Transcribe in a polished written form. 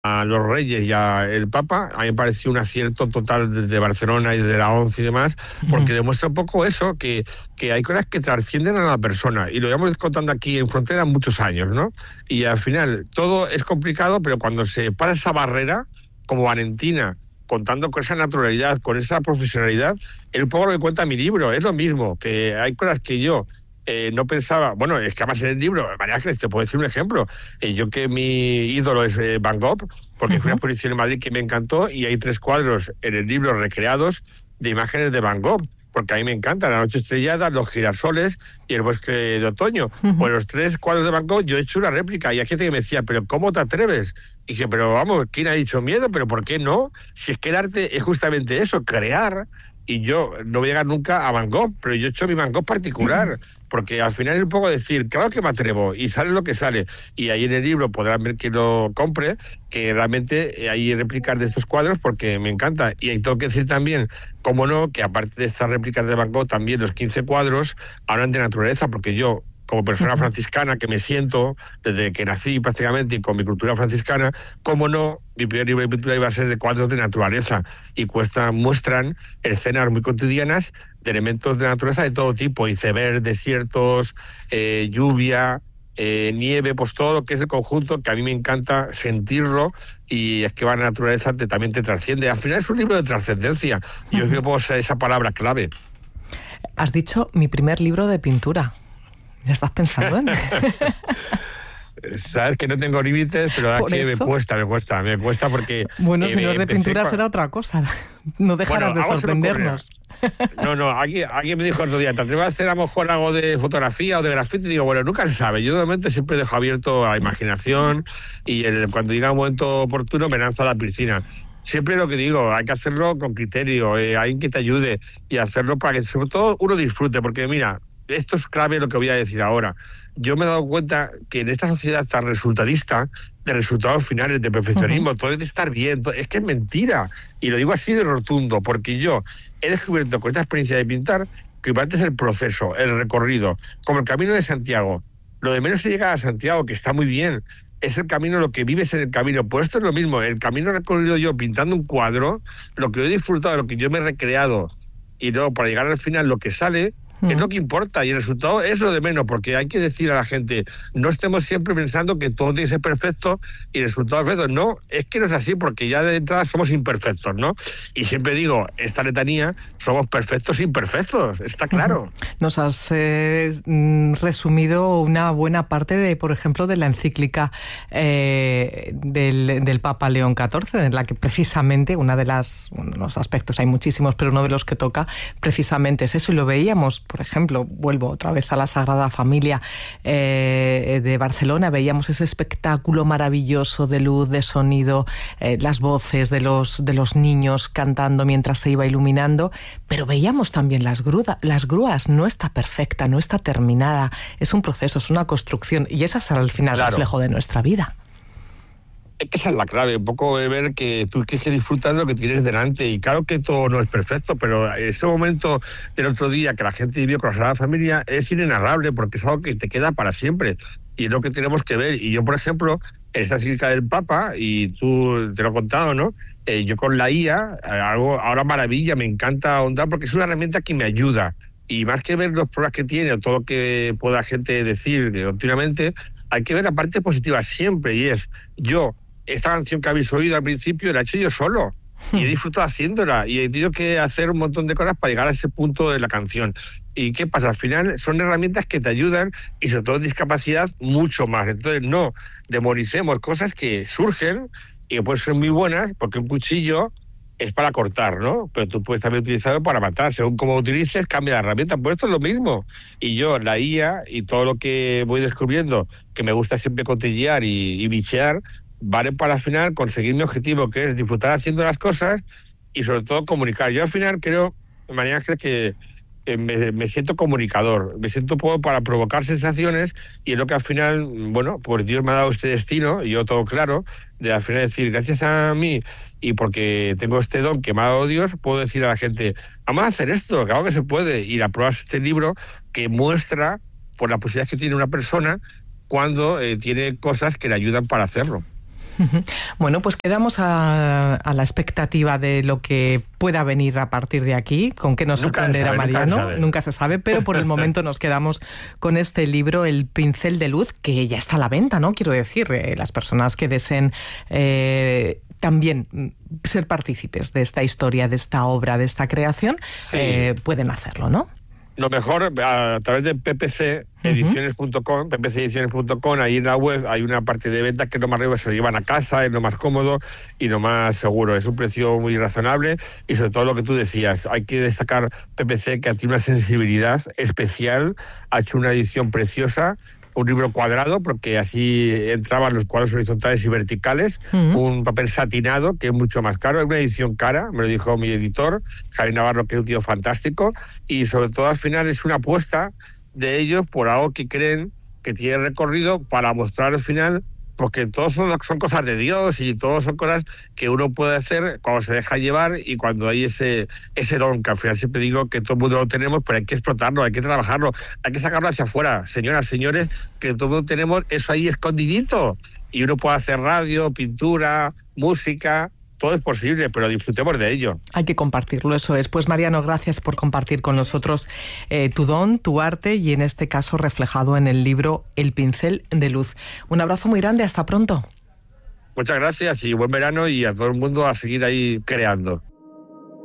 a los reyes y a el Papa, a mí me pareció un acierto total desde Barcelona y de la ONCE y demás, porque demuestra un poco eso, que hay cosas que trascienden a la persona, y lo llevamos contando aquí en Frontera muchos años, ¿no? Y al final todo es complicado, pero cuando se para esa barrera, como Valentina, contando con esa naturalidad, con esa profesionalidad, es un poco lo que cuenta mi libro, es lo mismo, que hay cosas que yo no pensaba, bueno, es que además en el libro, María Ángeles, te puedo decir un ejemplo, yo que mi ídolo es Van Gogh, porque fui a una exposición en Madrid que me encantó, y hay 3 cuadros en el libro recreados de imágenes de Van Gogh, porque a mí me encanta La noche estrellada, Los girasoles y El bosque de otoño. Pues los 3 cuadros de Van Gogh yo he hecho una réplica, y hay gente que me decía, pero ¿cómo te atreves? Y dije, pero vamos, ¿quién ha dicho miedo? ¿Pero por qué no? Si es que el arte es justamente eso, crear, y yo no voy a llegar nunca a Van Gogh, pero yo he hecho mi Van Gogh particular, porque al final es un poco decir, claro que me atrevo, y sale lo que sale. Y ahí en el libro podrán ver quien lo compre, que realmente hay réplicas de estos cuadros porque me encanta. Y tengo que decir también, cómo no, que aparte de estas réplicas de Van Gogh, también los 15 cuadros hablan de naturaleza, porque yo, como persona franciscana, que me siento desde que nací prácticamente y con mi cultura franciscana, cómo no, mi primer libro de pintura iba a ser de cuadros de naturaleza, y muestran escenas muy cotidianas de elementos de naturaleza de todo tipo, iceberg, desiertos, lluvia, nieve, pues todo lo que es el conjunto, que a mí me encanta sentirlo, y es que va a la naturaleza también te trasciende. Al final es un libro de trascendencia, y yo creo que esa palabra clave. Has dicho mi primer libro de pintura. ¿Ya estás pensando en...? Sabes que no tengo límites, pero ahora que me cuesta porque... Bueno, si no es de pintura será otra cosa. No dejarás de sorprendernos. No, alguien me dijo el otro día, ¿te atreves a hacer a lo mejor algo de fotografía o de grafiti? Y digo, bueno, nunca se sabe. Yo de momento siempre dejo abierto a la imaginación, y cuando llega un momento oportuno me lanzo a la piscina. Siempre lo que digo, hay que hacerlo con criterio, alguien que te ayude, y hacerlo para que sobre todo uno disfrute, porque mira, esto es clave lo que voy a decir ahora. Yo me he dado cuenta que en esta sociedad tan resultadista, de resultados finales, de perfeccionismo, todo es de estar bien, es que es mentira. Y lo digo así de rotundo, porque yo he descubierto con esta experiencia de pintar que importante es el proceso, el recorrido, como el camino de Santiago. Lo de menos es llegar a Santiago, que está muy bien, es el camino, lo que vives en el camino. Pues esto es lo mismo, el camino recorrido yo pintando un cuadro, lo que yo he disfrutado, lo que yo me he recreado, y luego para llegar al final lo que sale, es lo que importa, y el resultado es lo de menos, porque hay que decir a la gente, no estemos siempre pensando que todo tiene que ser perfecto y el resultado es perfecto. No, es que no es así, porque ya de entrada somos imperfectos, ¿no? Y siempre digo, esta letanía, somos perfectos imperfectos, está claro. Nos has resumido una buena parte de, por ejemplo, de la encíclica del Papa León XIV, en la que precisamente uno de los aspectos, hay muchísimos, pero uno de los que toca precisamente es eso, y lo veíamos. Por ejemplo, vuelvo otra vez a la Sagrada Familia de Barcelona, veíamos ese espectáculo maravilloso de luz, de sonido, las voces de los niños cantando mientras se iba iluminando, pero veíamos también las grúas. No está perfecta, no está terminada, es un proceso, es una construcción, y ese es al final el reflejo de nuestra vida. Es que esa es la clave, un poco de ver que tú tienes que disfrutar de lo que tienes delante, y claro que todo no es perfecto, pero ese momento del otro día que la gente vivió con la Sagrada Familia es inenarrable, porque es algo que te queda para siempre, y es lo que tenemos que ver. Y yo, por ejemplo, en esta encíclica del Papa, y tú te lo he contado, ¿no? Yo con la IA, algo ahora maravilla, me encanta ahondar, porque es una herramienta que me ayuda, y más que ver los problemas que tiene o todo lo que pueda la gente decir continuamente, hay que ver la parte positiva siempre, y es esta canción que habéis oído al principio la he hecho yo solo, y he disfrutado haciéndola, y he tenido que hacer un montón de cosas para llegar a ese punto de la canción. ¿Y qué pasa? Al final son herramientas que te ayudan, y sobre todo en discapacidad mucho más. Entonces no demonicemos cosas que surgen y que pueden ser muy buenas, porque un cuchillo es para cortar, ¿no? Pero tú puedes también utilizarlo para matar. Según cómo utilices, cambia la herramienta. Pues esto es lo mismo. Y yo, la IA y todo lo que voy descubriendo, que me gusta siempre cotillear y bichear, vale para al final conseguir mi objetivo, que es disfrutar haciendo las cosas y sobre todo comunicar. Yo al final creo, María Ángeles, que me siento comunicador, me siento poco para provocar sensaciones, y es lo que al final, bueno, pues Dios me ha dado este destino, y yo todo claro, de al final decir, gracias a mí y porque tengo este don que me ha dado Dios, puedo decir a la gente, vamos a hacer esto, claro que se puede. Y la prueba es este libro que muestra por la posibilidad que tiene una persona cuando tiene cosas que le ayudan para hacerlo. Bueno, pues quedamos a la expectativa de lo que pueda venir a partir de aquí, con qué nos sorprenderá Mariano, nunca se sabe, pero por el momento nos quedamos con este libro, El pincel de luz, que ya está a la venta, ¿no? Quiero decir, las personas que deseen también ser partícipes de esta historia, de esta obra, de esta creación, pueden hacerlo, ¿no? Lo mejor, a través de ppcediciones.com, ppcediciones.com, ahí en la web hay una parte de venta que es lo más rápido, se lo llevan a casa, es lo más cómodo y lo más seguro. Es un precio muy razonable y sobre todo lo que tú decías, hay que destacar PPC, que tiene una sensibilidad especial, ha hecho una edición preciosa, un libro cuadrado, porque así entraban los cuadros horizontales y verticales, un papel satinado, que es mucho más caro, es una edición cara, me lo dijo mi editor, Javi Navarro, que es un tío fantástico, y sobre todo al final es una apuesta de ellos por algo que creen que tiene recorrido para mostrar al final, porque todos son cosas de Dios y todos son cosas que uno puede hacer cuando se deja llevar y cuando hay ese don, que al final siempre digo que todo el mundo lo tenemos, pero hay que explotarlo, hay que trabajarlo, hay que sacarlo hacia afuera. Señoras, señores, que todo el mundo tenemos eso ahí escondidito y uno puede hacer radio, pintura, música. Todo es posible, pero disfrutemos de ello. Hay que compartirlo, eso es. Pues Mariano, gracias por compartir con nosotros tu don, tu arte y en este caso reflejado en el libro El pincel de luz. Un abrazo muy grande, hasta pronto. Muchas gracias y buen verano y a todo el mundo a seguir ahí creando.